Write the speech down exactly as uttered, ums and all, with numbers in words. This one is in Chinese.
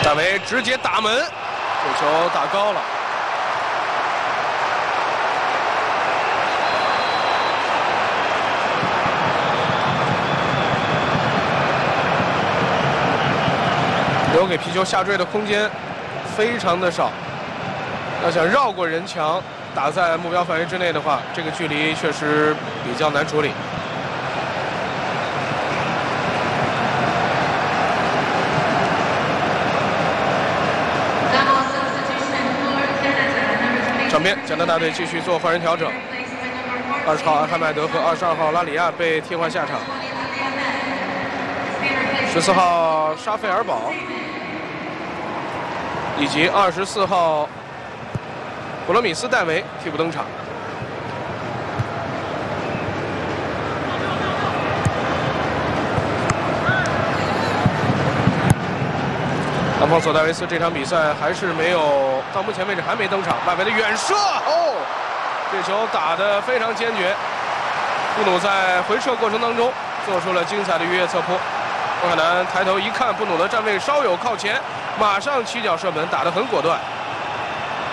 大维直接打门，这球打高了。 留给皮球下坠的空间非常的少，要想绕过人墙打在目标范围之内的话，这个距离确实比较难处理。场边，加拿大队继续做换人调整，二十号阿罕麦德和二十二号拉里亚被替换下场，十四号沙费尔堡。 以及二十四号普罗米斯戴维替补登场。阿方索戴维斯这场比赛还是没有，到目前为止还没登场。外围的远射，哦，这球打得非常坚决。布努在回撤过程当中做出了精彩的越野侧扑。郭海南抬头一看，布努的站位稍有靠前。 马上起脚射门，打得很果断。